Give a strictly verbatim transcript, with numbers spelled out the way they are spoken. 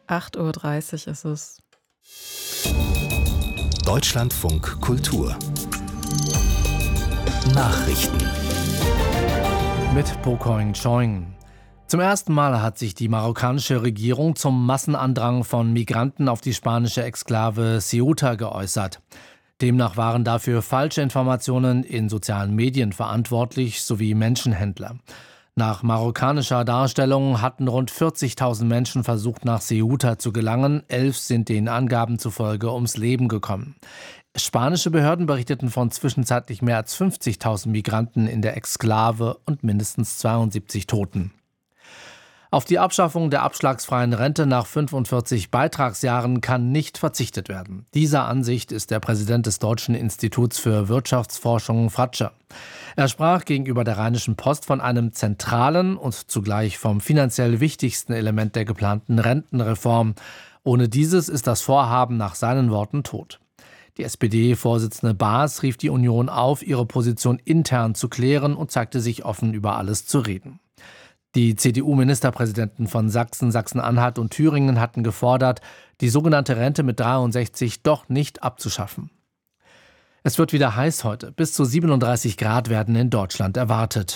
acht Uhr dreißig ist es. Deutschlandfunk Kultur Nachrichten mit Pocoing Choing. Zum ersten Mal hat sich die marokkanische Regierung zum Massenandrang von Migranten auf die spanische Exklave Ceuta geäußert. Demnach waren dafür falsche Informationen in sozialen Medien verantwortlich sowie Menschenhändler. Nach marokkanischer Darstellung hatten rund vierzigtausend Menschen versucht, nach Ceuta zu gelangen. Elf sind den Angaben zufolge ums Leben gekommen. Spanische Behörden berichteten von zwischenzeitlich mehr als fünfzigtausend Migranten in der Exklave und mindestens zweiundsiebzig Toten. Auf die Abschaffung der abschlagsfreien Rente nach fünfundvierzig Beitragsjahren kann nicht verzichtet werden. Dieser Ansicht ist der Präsident des Deutschen Instituts für Wirtschaftsforschung, Fratscher. Er sprach gegenüber der Rheinischen Post von einem zentralen und zugleich vom finanziell wichtigsten Element der geplanten Rentenreform. Ohne dieses ist das Vorhaben nach seinen Worten tot. Die S P D-Vorsitzende Baas rief die Union auf, ihre Position intern zu klären und zeigte sich offen, über alles zu reden. Die C D U-Ministerpräsidenten von Sachsen, Sachsen-Anhalt und Thüringen hatten gefordert, die sogenannte Rente mit dreiundsechzig doch nicht abzuschaffen. Es wird wieder heiß heute. Bis zu siebenunddreißig Grad werden in Deutschland erwartet.